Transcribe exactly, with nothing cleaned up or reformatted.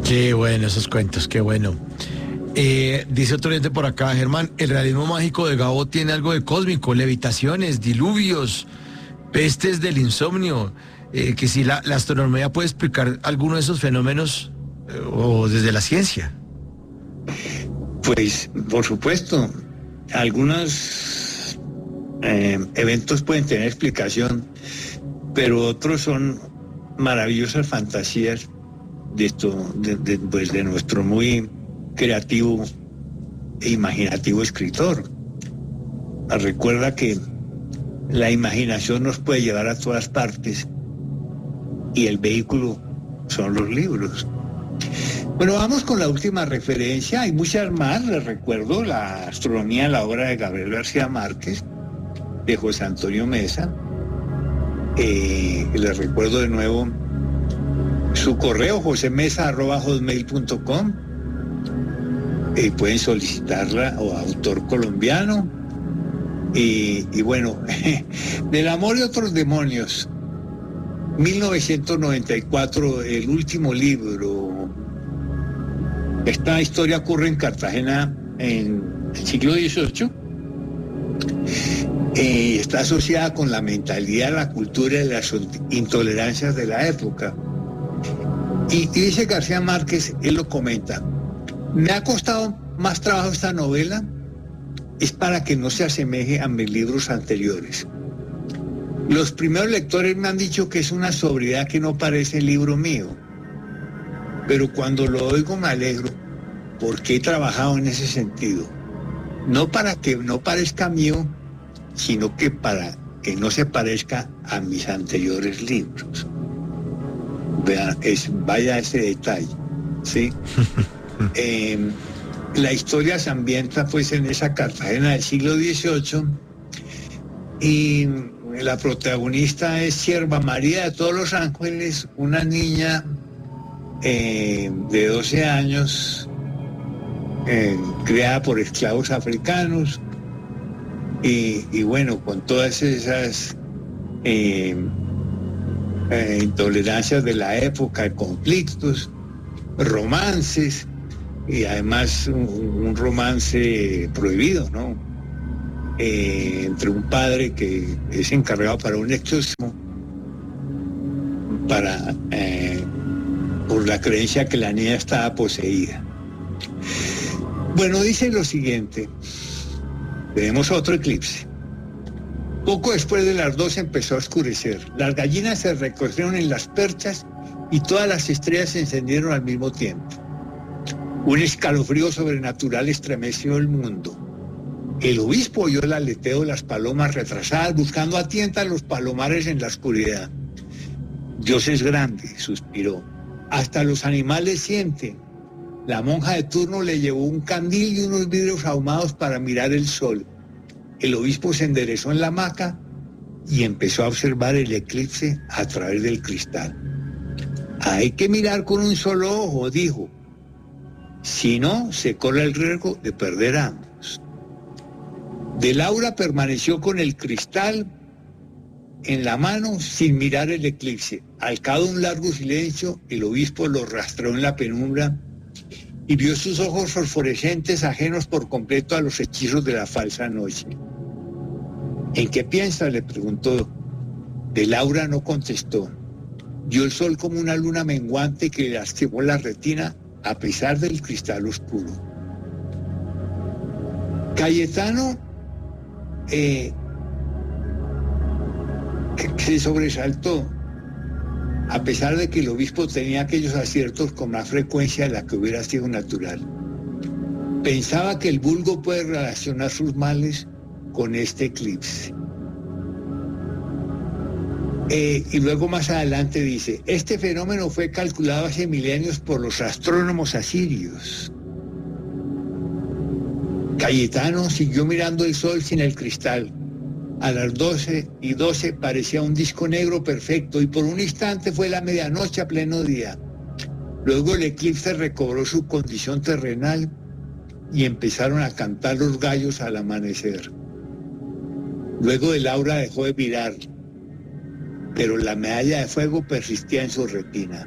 Qué bueno esos cuentos, qué bueno. Eh, dice otro oyente por acá, Germán, el realismo mágico de Gabo tiene algo de cósmico, levitaciones, diluvios, pestes del insomnio, eh, que si la, la astronomía puede explicar alguno de esos fenómenos eh, o desde la ciencia. Pues, por supuesto, algunos eh, eventos pueden tener explicación, pero otros son maravillosas fantasías de esto, de, de, pues de nuestro muy creativo e imaginativo escritor. Recuerda que la imaginación nos puede llevar a todas partes y el vehículo son los libros. Bueno, vamos con la última referencia. Hay muchas más. Les recuerdo la astronomía, la obra de Gabriel García Márquez, de José Antonio Mesa. Eh, les recuerdo de nuevo su correo, josemesa arroba hotmail punto com. Eh, pueden solicitarla, o autor colombiano. Y, y bueno, Del amor y otros demonios, mil novecientos noventa y cuatro, el último libro. Esta historia ocurre en Cartagena en el siglo dieciocho. Eh, está asociada con la mentalidad, la cultura y las intolerancias de la época. Y, y dice García Márquez, él lo comenta: me ha costado más trabajo esta novela, es para que no se asemeje a mis libros anteriores. Los primeros lectores me han dicho que es una sobriedad que no parece el libro mío, pero cuando lo oigo me alegro, porque he trabajado en ese sentido. No para que no parezca mío, sino que para que no se parezca a mis anteriores libros. Vean, es, vaya ese detalle, ¿sí? eh, la historia se ambienta pues en esa Cartagena del siglo dieciocho y la protagonista es Sierva María de todos los Ángeles, una niña eh, de doce años, eh, criada por esclavos africanos y, y bueno, con todas esas eh, eh, intolerancias de la época, conflictos, romances y además un, un romance prohibido, ¿no? Eh, entre un padre que es encargado para un exorcismo, para eh, por la creencia que la niña estaba poseída. Bueno, dice lo siguiente: tenemos otro eclipse. Poco después de las doce empezó a oscurecer. Las gallinas se recogieron en las perchas y todas las estrellas se encendieron al mismo tiempo. Un escalofrío sobrenatural estremeció el mundo. El obispo oyó el aleteo de las palomas retrasadas, buscando a tientas los palomares en la oscuridad. Dios es grande, suspiró. Hasta los animales sienten. La monja de turno le llevó un candil y unos vidrios ahumados para mirar el sol. El obispo se enderezó en la hamaca y empezó a observar el eclipse a través del cristal. Hay que mirar con un solo ojo, dijo. Si no, se corre el riesgo de perder ambos. De Laura permaneció con el cristal en la mano sin mirar el eclipse. Al cabo de un largo silencio, el obispo lo rastreó en la penumbra y vio sus ojos fosforescentes ajenos por completo a los hechizos de la falsa noche. ¿En qué piensa?, le preguntó. De Laura no contestó. Vio el sol como una luna menguante que le lastimó la retina a pesar del cristal oscuro. Cayetano eh, se sobresaltó, a pesar de que el obispo tenía aquellos aciertos con más frecuencia de la que hubiera sido natural. Pensaba que el vulgo puede relacionar sus males con este eclipse. Eh, y luego más adelante dice: este fenómeno fue calculado hace milenios por los astrónomos asirios. Cayetano siguió mirando el sol sin el cristal. A las doce y doce parecía un disco negro perfecto y por un instante fue la medianoche a pleno día. Luego el eclipse recobró su condición terrenal y empezaron a cantar los gallos al amanecer. Luego de Laura dejó de mirar, pero la medalla de fuego persistía en su retina.